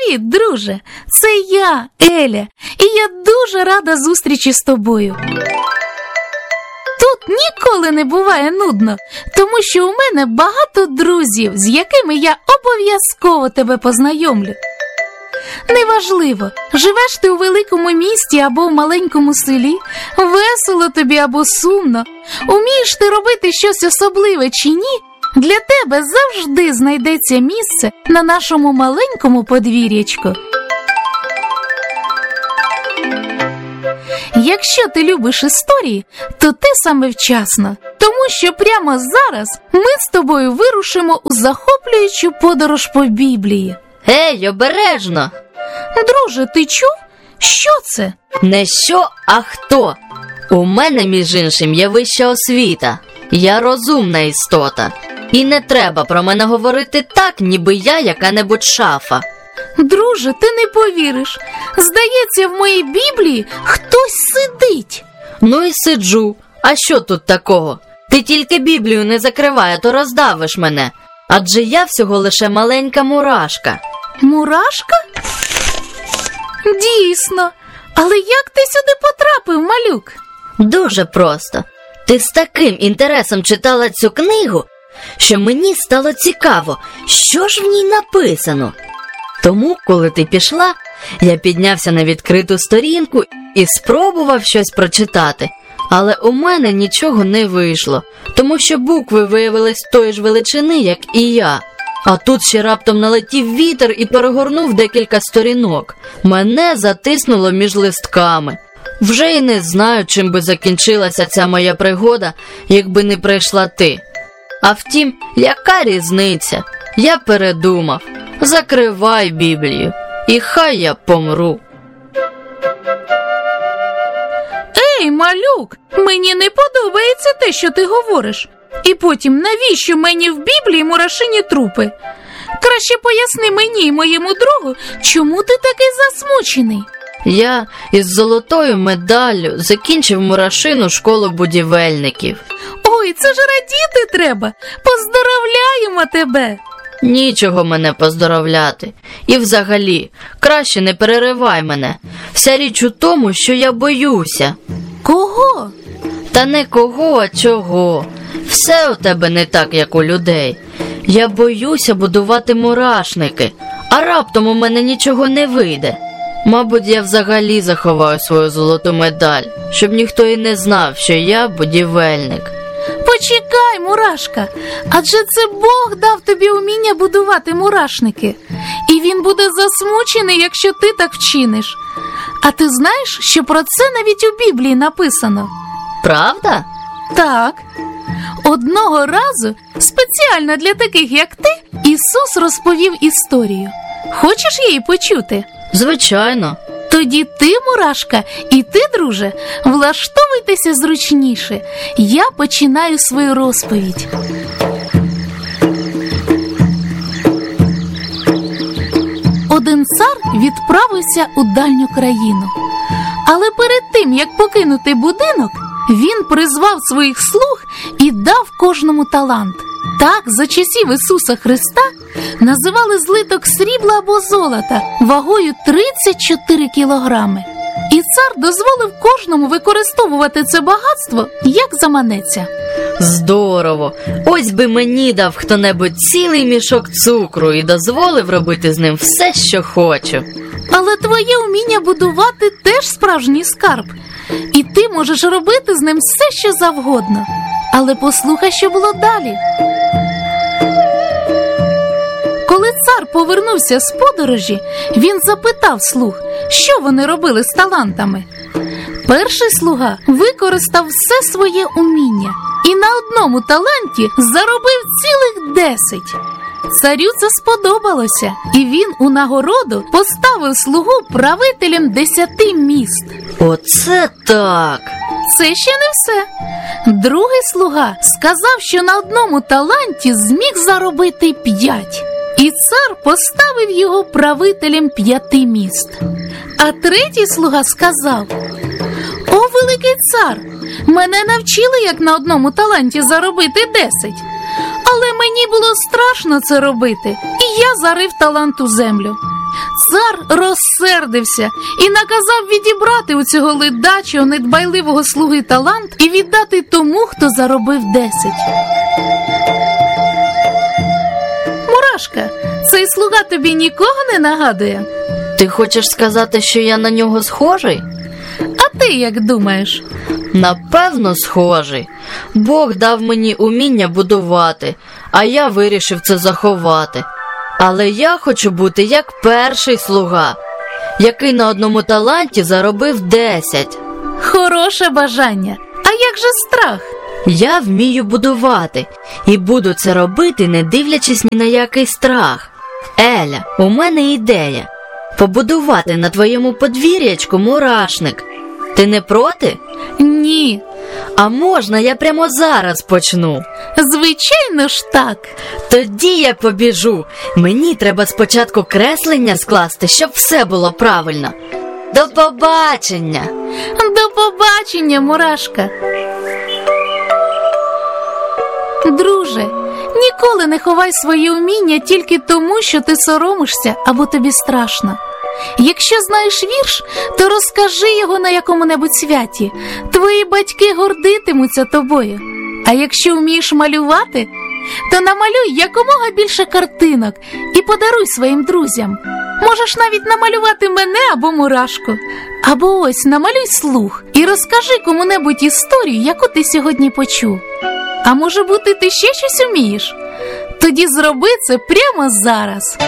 Привіт, друже! Це я, Еля, і я дуже рада зустрічі з тобою. Тут ніколи не буває нудно, тому що у мене багато друзів, з якими я обов'язково тебе познайомлю. Неважливо, живеш ти у великому місті або в маленькому селі, весело тобі або сумно, умієш ти робити щось особливе чи ні, для тебе завжди знайдеться місце на нашому маленькому подвір'ячку. Якщо ти любиш історії, то ти саме вчасно, тому що прямо зараз ми з тобою вирушимо у захоплюючу подорож по Біблії. Ей, обережно! Друже, ти чув? Що це? Не що, а хто. У мене, між іншим, є вища освіта. Я розумна істота. І не треба про мене говорити так, ніби я яка-небудь шафа. Друже, ти не повіриш. Здається, в моїй Біблії хтось сидить. Ну і сиджу. А що тут такого? Ти тільки Біблію не закривай, а то роздавиш мене. Адже я всього лише маленька мурашка. Мурашка? Дійсно. Але як ти сюди потрапив, малюк? Дуже просто. Ти з таким інтересом читала цю книгу, що мені стало цікаво, що ж в ній написано. Тому, коли ти пішла, я піднявся на відкриту сторінку і спробував щось прочитати. Але у мене нічого не вийшло, тому що букви виявились тої ж величини, як і я. А тут ще раптом налетів вітер і перегорнув декілька сторінок. Мене затиснуло між листками. Вже й не знаю, чим би закінчилася ця моя пригода, якби не прийшла ти. А втім, яка різниця? Я передумав. Закривай Біблію, і хай я помру. Ей, малюк, мені не подобається те, що ти говориш. І потім, навіщо мені в Біблії мурашині трупи? Краще поясни мені і моєму другу, чому ти такий засмучений? Я із золотою медаллю закінчив мурашину школу будівельників. Ой, це ж радіти треба! Поздоровляємо тебе! Нічого мене поздоровляти. І взагалі, краще не переривай мене. Вся річ у тому, що я боюся. Кого? Та не кого, а чого. Все у тебе не так, як у людей. Я боюся будувати мурашники, а раптом у мене нічого не вийде. Мабуть, я взагалі заховаю свою золоту медаль, щоб ніхто і не знав, що я будівельник. Почекай, мурашка, адже це Бог дав тобі уміння будувати мурашники. І він буде засмучений, якщо ти так вчиниш. А ти знаєш, що про це навіть у Біблії написано? Правда? Так. Одного разу, спеціально для таких, як ти, Ісус розповів історію. Хочеш її почути? Звичайно. Тоді ти, мурашка, і ти, друже, влаштовуйтеся зручніше. Я починаю свою розповідь. Один цар відправився у дальню країну. Але перед тим, як покинути будинок, він призвав своїх слуг і дав кожному талант. Так, за часів Ісуса Христа називали злиток срібла або золота вагою 34 кілограми. І цар дозволив кожному використовувати це багатство, як заманеться. Здорово! Ось би мені дав хто-небудь цілий мішок цукру і дозволив робити з ним все, що хочу. Але твоє уміння будувати теж справжній скарб. І ти можеш робити з ним все, що завгодно. Але послухай, що було далі. Коли цар повернувся з подорожі, він запитав слуг, що вони робили з талантами. Перший слуга використав все своє уміння і на одному таланті заробив цілих 10. Царю це сподобалося, і він у нагороду поставив слугу правителем 10 міст. Оце так! Це ще не все. Другий слуга сказав, що на одному таланті зміг заробити 5. І цар поставив його правителем 5 міст. А третій слуга сказав: «О, великий цар, мене навчили, як на одному таланті заробити 10. Але мені було страшно це робити, і я зарив талант у землю. Цар розсердився і наказав відібрати у цього ледачого, недбайливого слуги талант і віддати тому, хто заробив 10. Мурашка, цей слуга тобі нікого не нагадує? Ти хочеш сказати, що я на нього схожий? А ти як думаєш? Напевно, схожий. Бог дав мені уміння будувати, а я вирішив це заховати. Але я хочу бути як перший слуга, який на одному таланті заробив 10. Хороше бажання. А як же страх? Я вмію будувати і буду це робити, не дивлячись ні на який страх. Еля, у мене ідея. Побудувати на твоєму подвір'ячку мурашник. Ти не проти? Ні. А можна я прямо зараз почну? Звичайно ж так. Тоді я побіжу. Мені треба спочатку креслення скласти, щоб все було правильно. До побачення! До побачення, Мурашка. Друже, ніколи не ховай свої уміння тільки тому, що ти соромишся або тобі страшно. Якщо знаєш вірш, то розкажи його на якому-небудь святі. Твої батьки гордитимуться тобою. А якщо вмієш малювати, то намалюй якомога більше картинок і подаруй своїм друзям. Можеш навіть намалювати мене або Мурашку. Або ось намалюй слух і розкажи кому-небудь історію, яку ти сьогодні почув. А може бути, ти ще щось умієш? Тоді зроби це прямо зараз.